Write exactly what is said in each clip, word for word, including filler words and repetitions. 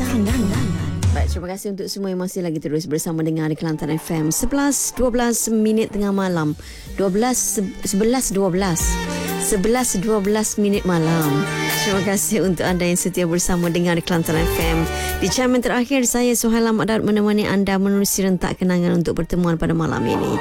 Kenangan. Baik, terima kasih untuk semua yang masih lagi terus bersama dengan Kelantan F M. sebelas dua belas minit tengah malam. dua belas sebelas dua belas sebelas dua belas minit malam. Terima kasih untuk anda yang setia bersama dengan Kelantan F M. Di jam yang terakhir, saya Suhaila Ma'adat menemani anda menerusi rentak kenangan untuk pertemuan pada malam ini.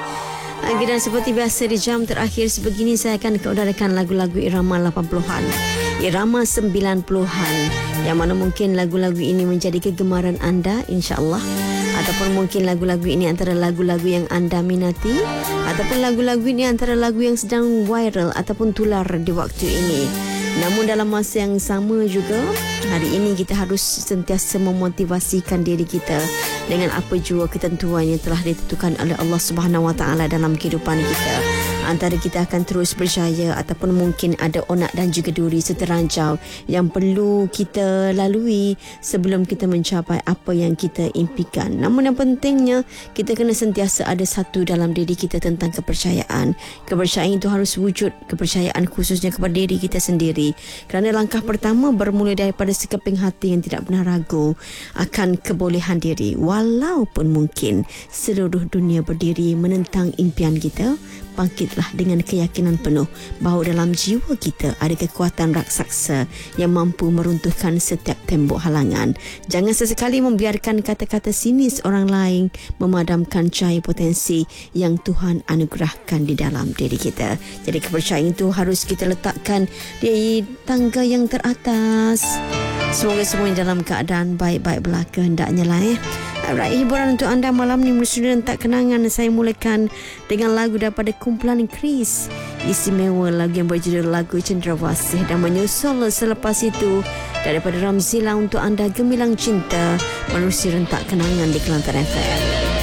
Dan seperti biasa di jam terakhir sebegini, saya akan keudarakan lagu-lagu irama lapan puluhan, irama sembilan puluhan, yang mana mungkin lagu-lagu ini menjadi kegemaran anda, insya-Allah, ataupun mungkin lagu-lagu ini antara lagu-lagu yang anda minati, ataupun lagu-lagu ini antara lagu yang sedang viral ataupun tular di waktu ini. Namun dalam masa yang sama juga, hari ini kita harus sentiasa memotivasikan diri kita dengan apa jua ketentuan yang telah ditentukan oleh Allah Subhanahu Wa Taala dalam kehidupan kita. Antara kita akan terus berjaya ataupun mungkin ada onak dan juga duri serta ranjau yang perlu kita lalui sebelum kita mencapai apa yang kita impikan. Namun yang pentingnya, kita kena sentiasa ada satu dalam diri kita tentang kepercayaan. Kepercayaan itu harus wujud, kepercayaan khususnya kepada diri kita sendiri. Kerana langkah pertama bermula daripada sekeping hati yang tidak pernah ragu akan kebolehan diri. Walaupun mungkin seluruh dunia berdiri menentang impian kita, bangkitlah dengan keyakinan penuh bahawa dalam jiwa kita ada kekuatan raksasa yang mampu meruntuhkan setiap tembok halangan. Jangan sesekali membiarkan kata-kata sinis orang lain memadamkan cahaya potensi yang Tuhan anugerahkan di dalam diri kita. Jadi kepercayaan itu harus kita letakkan di tangga yang teratas. Semoga semuanya dalam keadaan baik-baik belaka hendaknya lah eh. Alright, hiburan untuk anda malam ni sudah rentak kenangan. Saya mulakan dengan lagu daripada kumpulan Chris Istimewa, lagu yang berjudul lagu Cendrawasih, dan menyusul selepas itu daripada Ramzila untuk anda Gemilang Cinta, menerusi rentak kenangan di Kelantan F M.